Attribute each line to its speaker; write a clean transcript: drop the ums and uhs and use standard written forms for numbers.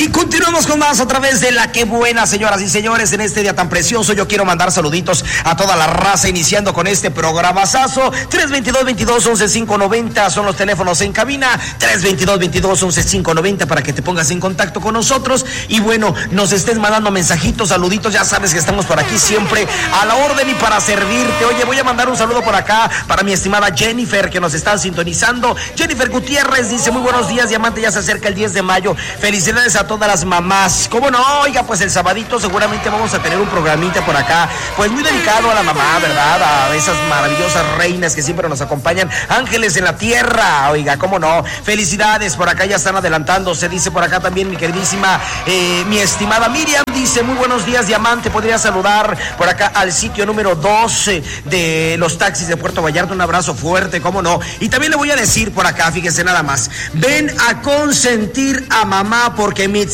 Speaker 1: Y continuamos con más a través de La Que Buena, señoras y señores. En este día tan precioso yo quiero mandar saluditos a toda la raza, iniciando con este programazazo. 322-22-11-590 son los teléfonos en cabina. 322-22-11-590 para que te pongas en contacto con nosotros. Y bueno, nos estés mandando mensajitos, saluditos. Ya sabes que estamos por aquí siempre a la orden y para servirte. Oye, voy a mandar un saludo por acá para mi estimada Jennifer, que nos está sintonizando. Jennifer Gutiérrez dice: muy buenos días, Diamante, ya se acerca el 10 de mayo. Felicidades a todas las mamás. ¿Cómo no? Oiga, pues el sabadito seguramente vamos a tener un programita por acá, pues muy dedicado a la mamá, ¿verdad? A esas maravillosas reinas que siempre nos acompañan, ángeles en la tierra. Oiga, ¿cómo no? Felicidades, por acá ya están adelantándose. Dice por acá también mi queridísima, mi estimada Miriam, dice: muy buenos días, Diamante, podría saludar por acá al sitio número 12 de los taxis de Puerto Vallarta. Un abrazo fuerte, ¿cómo no? Y también le voy a decir por acá, fíjese nada más, ven a consentir a mamá porque mi